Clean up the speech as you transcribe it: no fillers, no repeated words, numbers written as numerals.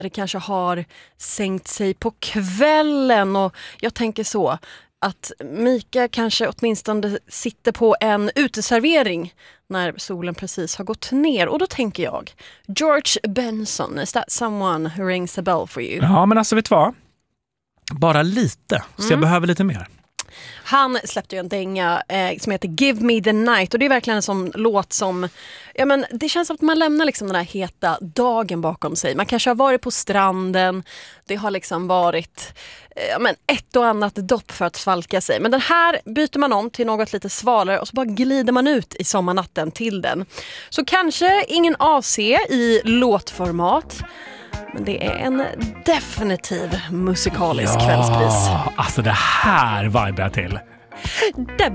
Det kanske har sänkt sig på kvällen och jag tänker så att Mika kanske åtminstone sitter på en uteservering när solen precis har gått ner. Och då tänker jag, George Benson, is that someone who rings a bell for you? Ja, men alltså vet du vad? Bara lite, så jag behöver lite mer. Han släppte ju en dänga som heter Give Me the Night och det är verkligen en sån låt som, ja men det känns som att man lämnar liksom den här heta dagen bakom sig. Man kanske har varit på stranden, det har liksom varit ett och annat dopp för att svalka sig. Men den här byter man om till något lite svalare och så bara glider man ut i sommarnatten till den. Så kanske ingen AC i låtformat, men det är en definitiv musikalisk kvällspris. Ja, alltså det här vibar jag till.